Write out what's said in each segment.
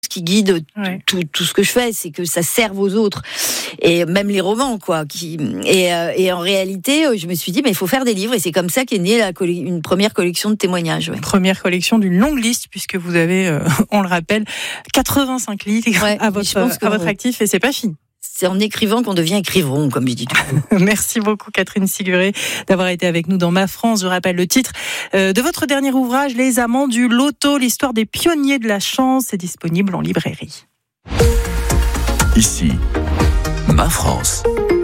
qui guide tout ce que je fais, c'est que ça serve aux autres. Et même les romans, quoi. Et en réalité, je me suis dit, mais il faut faire des livres. Et c'est comme ça qu'est née une première collection de témoignages. Ouais. Première collection d'une longue liste, puisque vous avez, on le rappelle, 85 livres à votre actif, et c'est pas fini. C'est en écrivant qu'on devient écrivain, comme je dis toujours. Merci beaucoup Catherine Siguré d'avoir été avec nous dans Ma France. Je rappelle le titre de votre dernier ouvrage, Les Amants du Loto, l'histoire des pionniers de la chance. C'est disponible en librairie. Ici, Ma France.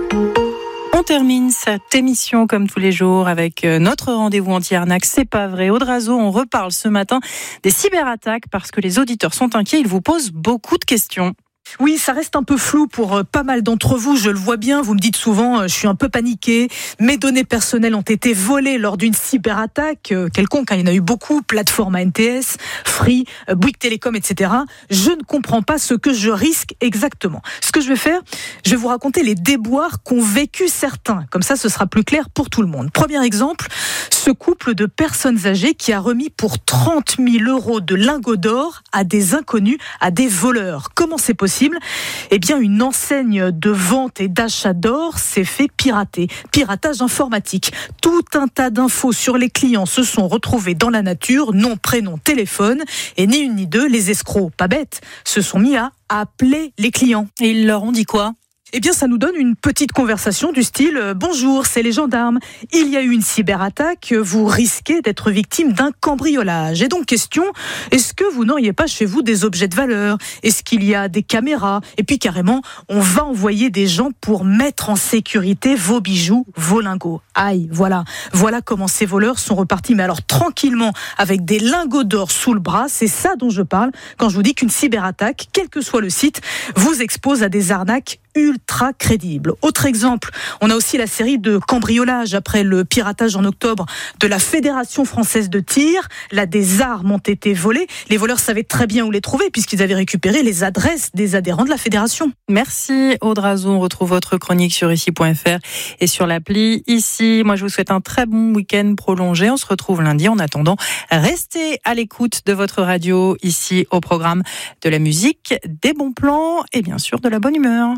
On termine cette émission comme tous les jours avec notre rendez-vous anti-arnaque. C'est pas vrai. Aude Razo, on reparle ce matin des cyberattaques parce que les auditeurs sont inquiets. Ils vous posent beaucoup de questions. Oui, ça reste un peu flou pour pas mal d'entre vous, je le vois bien, vous me dites souvent je suis un peu paniqué, mes données personnelles ont été volées lors d'une cyberattaque quelconque, il y en a eu beaucoup, plateforme ANTS, Free, Bouygues Télécom, etc. Je ne comprends pas ce que je risque exactement. Ce que je vais faire, je vais vous raconter les déboires qu'ont vécu certains, comme ça ce sera plus clair pour tout le monde. Premier exemple, ce couple de personnes âgées qui a remis pour 30 000 € de lingots d'or à des inconnus, à des voleurs. Comment c'est possible ? Eh bien, une enseigne de vente et d'achat d'or s'est fait pirater. Piratage informatique. Tout un tas d'infos sur les clients se sont retrouvés dans la nature, nom, prénom, téléphone, et ni une ni deux, les escrocs, pas bêtes, se sont mis à appeler les clients. Et ils leur ont dit quoi ? Eh bien, ça nous donne une petite conversation du style « Bonjour, c'est les gendarmes. Il y a eu une cyberattaque, vous risquez d'être victime d'un cambriolage. » Et donc, question, est-ce que vous n'auriez pas chez vous des objets de valeur ? Est-ce qu'il y a des caméras ? Et puis, carrément, on va envoyer des gens pour mettre en sécurité vos bijoux, vos lingots. Aïe, voilà comment ces voleurs sont repartis. Mais alors, tranquillement, avec des lingots d'or sous le bras, c'est ça dont je parle quand je vous dis qu'une cyberattaque, quel que soit le site, vous expose à des arnaques ultra crédible. Autre exemple, on a aussi la série de cambriolages après le piratage en octobre de la Fédération française de tir. Là, des armes ont été volées. Les voleurs savaient très bien où les trouver puisqu'ils avaient récupéré les adresses des adhérents de la fédération. Merci Aude Razo. On retrouve votre chronique sur ici.fr et sur l'appli Ici. Moi, je vous souhaite un très bon week-end prolongé. On se retrouve lundi. En attendant, restez à l'écoute de votre radio ici au programme de la musique, des bons plans et bien sûr de la bonne humeur.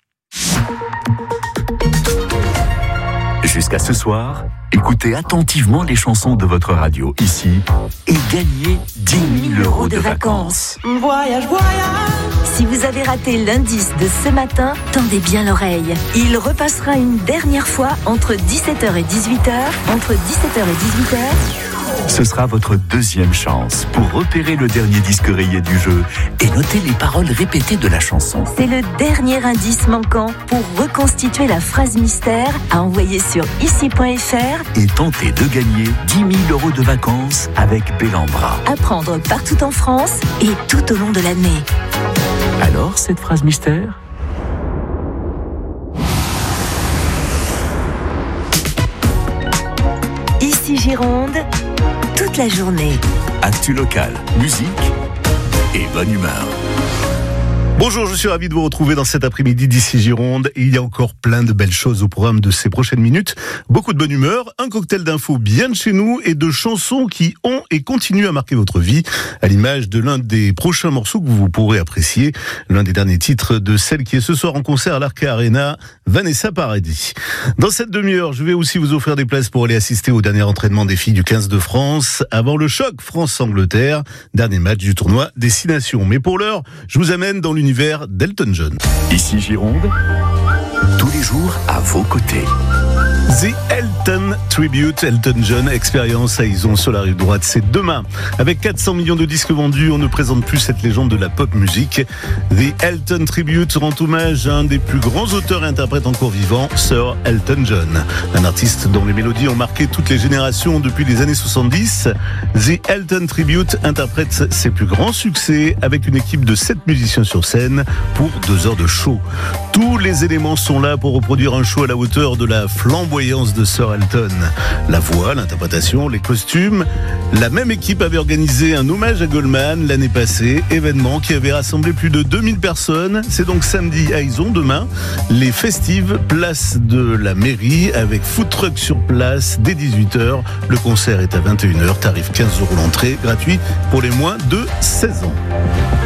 Jusqu'à ce soir, écoutez attentivement les chansons de votre radio ici et gagnez 10 000 € de vacances. Voyage, voyage. Si vous avez raté l'indice de ce matin, tendez bien l'oreille. Il repassera une dernière fois entre 17h et 18h. Entre 17h et 18h. Ce sera votre deuxième chance pour repérer le dernier disque rayé du jeu et noter les paroles répétées de la chanson. C'est le dernier indice manquant pour reconstituer la phrase mystère à envoyer sur ici.fr et tenter de gagner 10 000 € de vacances avec Bellambra. À prendre partout en France et tout au long de l'année. Alors, cette phrase mystère ? Ici Gironde, toute la journée. Actu locale, musique et bonne humeur. Bonjour, je suis ravi de vous retrouver dans cet après-midi d'Ici Gironde. Et il y a encore plein de belles choses au programme de ces prochaines minutes. Beaucoup de bonne humeur, un cocktail d'infos bien de chez nous et de chansons qui ont et continuent à marquer votre vie, à l'image de l'un des prochains morceaux que vous pourrez apprécier, l'un des derniers titres de celle qui est ce soir en concert à l'Arca Arena, Vanessa Paradis. Dans cette demi-heure, je vais aussi vous offrir des places pour aller assister au dernier entraînement des filles du 15 de France, avant le choc France-Angleterre, dernier match du tournoi Destination. Mais pour l'heure, je vous amène dans l'univers d'Elton John. Ici Gironde, tous les jours à vos côtés. The Elton Tribute, Elton John, expérience à Ison sur la rive droite. C'est demain. Avec 400 millions de disques vendus, on ne présente plus cette légende de la pop musique. The Elton Tribute rend hommage à un des plus grands auteurs et interprètes encore vivants, Sir Elton John. Un artiste dont les mélodies ont marqué toutes les générations depuis les années 70. The Elton Tribute interprète ses plus grands succès avec une équipe de 7 musiciens sur scène pour 2 heures de show. Tous les éléments sont là pour reproduire un show à la hauteur de la flamboyance de Sir Elton. La voix, l'interprétation, les costumes. La même équipe avait organisé un hommage à Goldman l'année passée, événement qui avait rassemblé plus de 2000 personnes. C'est donc samedi à Ison, demain, les festives, place de la mairie, avec food truck sur place dès 18h. Le concert est à 21h, tarif 15 € l'entrée, gratuit pour les moins de 16 ans.